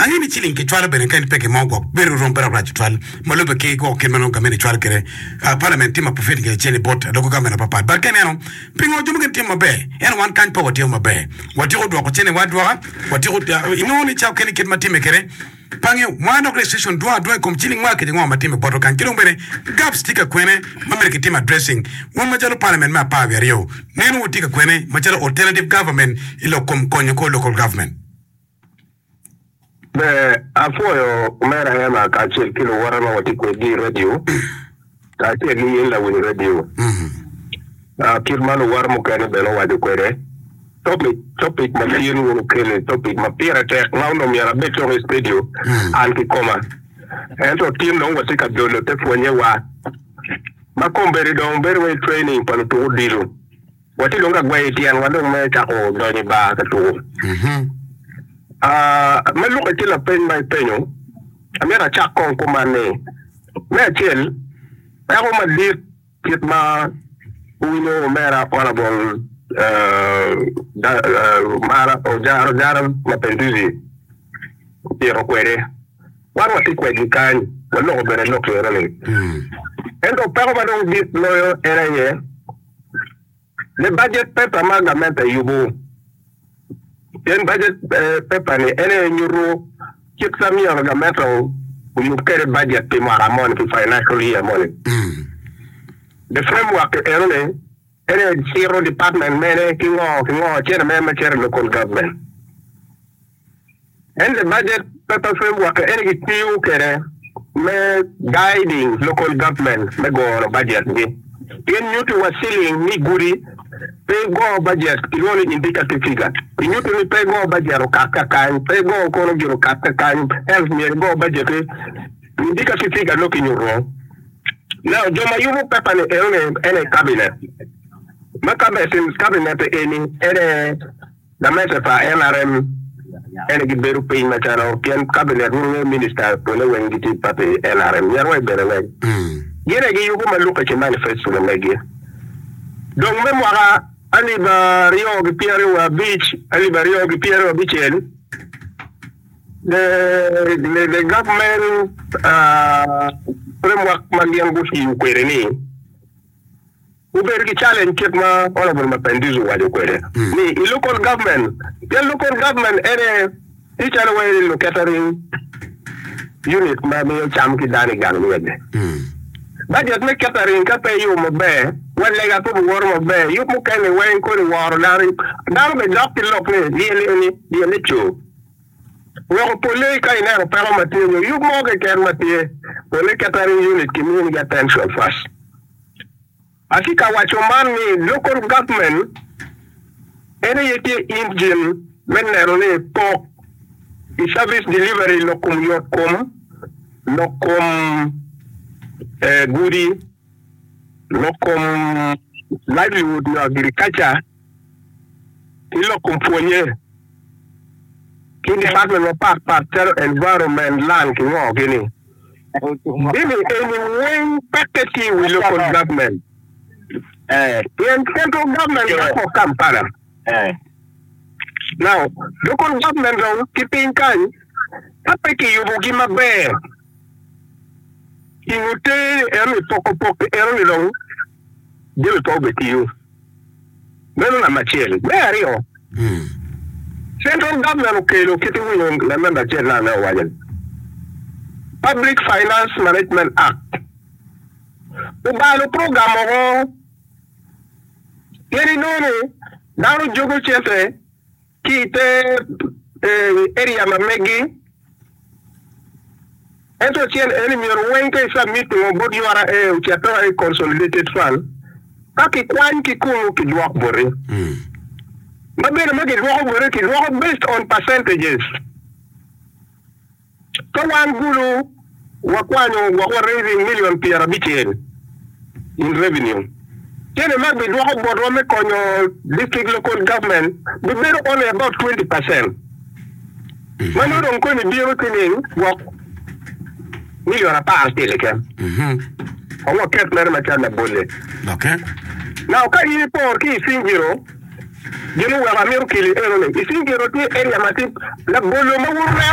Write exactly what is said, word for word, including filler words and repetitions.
Angini chilling ke chwala bene kan peke mongo beru rompera pra chwal malobe ke go ke manon kamene chwal kere parliament tima profit ke cheni bot loko kamena papa bar ken eno pingo jumu ke tima be en wan kan pa wati ma be wati go do ko cheni wadwa wati go ino ni chaw ken ke matime kere pange one organization do do kom chilling ma ke ngo matime bot kan kilo bene gap sticker kwene mamere ke tima dressing won majalo parliament ma pa verio nenu utika kwene majalo alternative government ilo kom konyo ko local government. Be afoyo mera hema kachel kilo warama wati kwe di radio kachel ni yela wini radio Mhm. Ah kirmanu warmu kene belo wadi kwere topic topic masiru wunu kene topic mapira tek ngauno miara beto nge studio anki koma ento team no wati kabdolo te fwenye wa makomberi don berwe training palo tuku dilu wati longa gwa itian wadong me chako doni ba katuku Mhm. Ah, me look at la pen my penyo. I made a chat con commande. Me tell, I go my lead get my we know mera honorable uh mara o jaro jaro ma penduzi. Piero quere. What was it when can well no better look really. And o pero ma don't get loyal area. Le budget paper magamenta yubu. Yen budget paper ni ene nyuro kitsa mi ga metro you carry budget to mara money for financial year money. The framework ene ene zero department mene kingo kingo chere meme chere local government. And the budget paper framework ene kitiu kere me guiding local government me go budget ni. Yen nyutu wasiling ni guri pay go budget iloni indicative figure you to pay go budget kaka kan pay go kono giro kaka kan health me go budget indicative figure looking you wrong now joma yubu papa ne ene ene cabinet makabe sin cabinet eni ene da meta fa N R M ene giberu pay matano ken cabinet rural minister to le wengiti papa N R M yarwa bere we yere gi yubu maluka ci manifesto le megi donc même wara ali ba rio gi pierre wa beach ali ba rio gi pierre wa beach el the the, the government uh framework mangiangu fi ukwere uber gi challenge ket ma honorable mapendizo wale kwere ni local government the local government ere each other way lo catering unit ma me cham ki dani gan wede budget me catering ka pay you mo be when lega to war mo be you mo kan wen ko war dari dar be doctor lok ne di ni di ni chu wo pole ka ina ro pero matio you mo ke ker matie pole catering unit ki mi ga attention fast asika wacho man ni local government ene yete engine men ne ne po i service delivery lokum yokom lokum eh guri lokum livelihood no agriculture lokum poye kin department of park parcel environment land ki wo gini ini any way package with local government eh in central government for Kampala eh now local government no keeping kan tapeki yubugi mabe ingute ero poko poko ero ni long debe to betiyo meno na machele berio mm central government kelo kiti wino la menda chela na wajen Public Finance Management Act ubalo program o yeri none daru jogo chete kite eh area mamegi ento chien eni miro wenke submit mo body wara e uchiatoa e consolidated fund kaki kwan ki kunu ki dwak bore mm mabere magi dwak bore ki dwak based on percentages so wan gulu wakwanyo wakwa raising million piara bichen in revenue kene magbi dwak bore me konyo district local government we better only about twenty percent mano don ko ni biyo kini wak million a parte le kan mhm o ket mer ma kan bolle okay now ka yi por ki singiro jenu waamiru kili ero le singiro ti area matip la bollo ma wurna